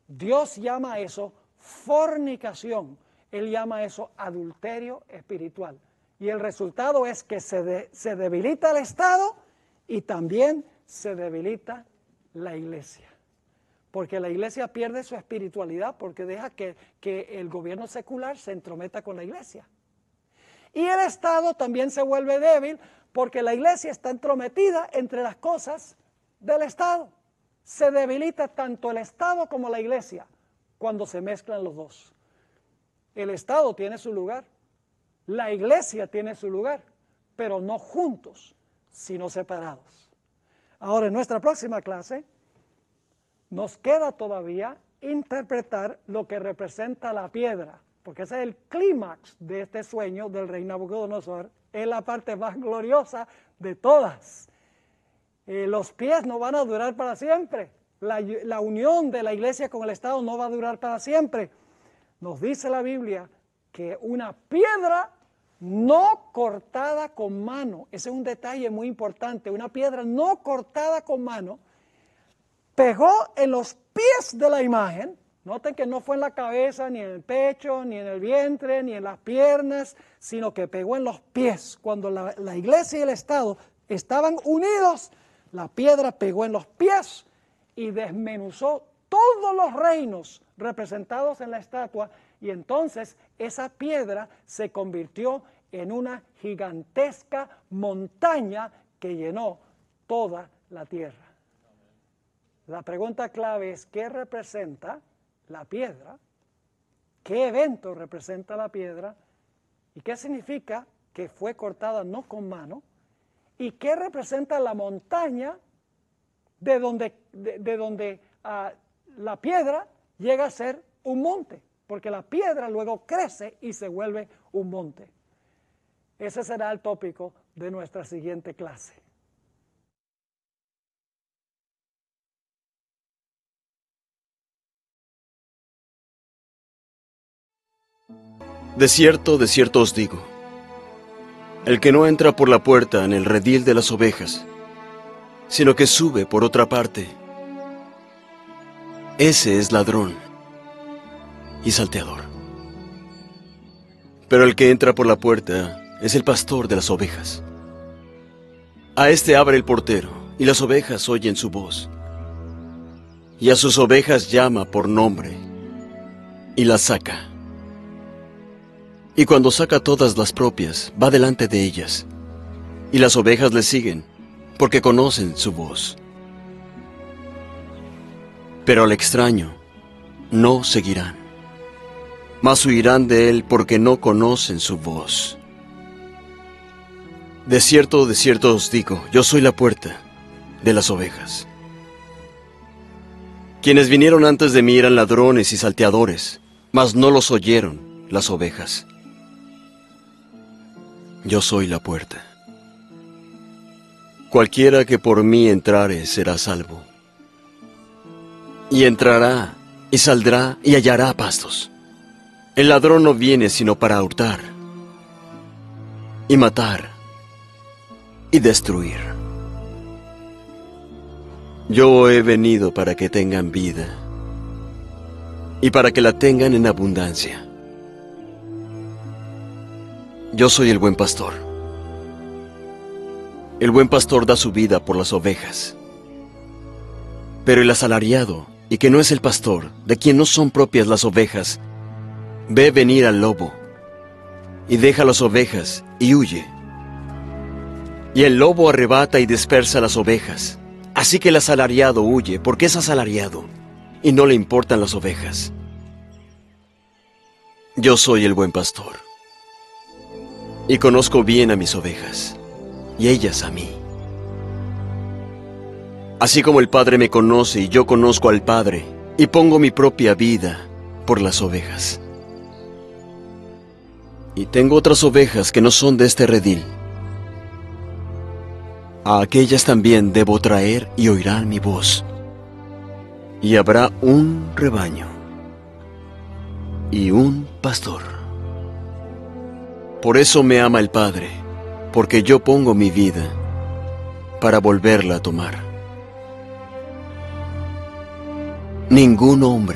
Dios llama a eso fornicación. Él llama a eso adulterio espiritual. Y el resultado es que se debilita el Estado y también se debilita la iglesia. Porque la iglesia pierde su espiritualidad porque deja que el gobierno secular se entrometa con la iglesia. Y el Estado también se vuelve débil porque la iglesia está entrometida entre las cosas del Estado. Se debilita tanto el Estado como la iglesia cuando se mezclan los dos. El Estado tiene su lugar, la iglesia tiene su lugar, pero no juntos, sino separados. Ahora, en nuestra próxima clase, nos queda todavía interpretar lo que representa la piedra, porque ese es el clímax de este sueño del rey Nabucodonosor, es la parte más gloriosa de todas. Los pies no van a durar para siempre, la unión de la iglesia con el Estado no va a durar para siempre. Nos dice la Biblia que una piedra no cortada con mano, ese es un detalle muy importante, una piedra no cortada con mano, pegó en los pies de la imagen. Noten que no fue en la cabeza, ni en el pecho, ni en el vientre, ni en las piernas, sino que pegó en los pies. Cuando la iglesia y el Estado estaban unidos, la piedra pegó en los pies y desmenuzó todos los reinos representados en la estatua, y entonces esa piedra se convirtió en una gigantesca montaña que llenó toda la tierra. La pregunta clave es, ¿qué representa la piedra? ¿Qué evento representa la piedra? ¿Y qué significa que fue cortada no con mano? ¿Y qué representa la montaña de donde la piedra llega a ser un monte? Porque la piedra luego crece y se vuelve un monte. Ese será el tópico de nuestra siguiente clase. De cierto os digo, el que no entra por la puerta en el redil de las ovejas, sino que sube por otra parte, ese es ladrón y salteador. Pero el que entra por la puerta es el pastor de las ovejas. A éste abre el portero, y las ovejas oyen su voz. Y a sus ovejas llama por nombre, y las saca. Y cuando saca todas las propias, va delante de ellas, y las ovejas le siguen, porque conocen su voz. Pero al extraño no seguirán, mas huirán de él porque no conocen su voz. De cierto os digo, yo soy la puerta de las ovejas. Quienes vinieron antes de mí eran ladrones y salteadores, mas no los oyeron las ovejas. Yo soy la puerta. Cualquiera que por mí entrare será salvo. Y entrará, y saldrá, y hallará pastos. El ladrón no viene sino para hurtar, y matar, y destruir. Yo he venido para que tengan vida, y para que la tengan en abundancia. Yo soy el buen pastor. El buen pastor da su vida por las ovejas. Pero el asalariado, y que no es el pastor, de quien no son propias las ovejas, ve venir al lobo, y deja las ovejas, y huye. Y el lobo arrebata y dispersa las ovejas. Así que el asalariado huye, porque es asalariado, y no le importan las ovejas. Yo soy el buen pastor, y conozco bien a mis ovejas, y ellas a mí. Así como el Padre me conoce y yo conozco al Padre, y pongo mi propia vida por las ovejas. Y tengo otras ovejas que no son de este redil. A aquellas también debo traer y oirán mi voz. Y habrá un rebaño y un pastor. Por eso me ama el Padre, porque yo pongo mi vida para volverla a tomar. Ningún hombre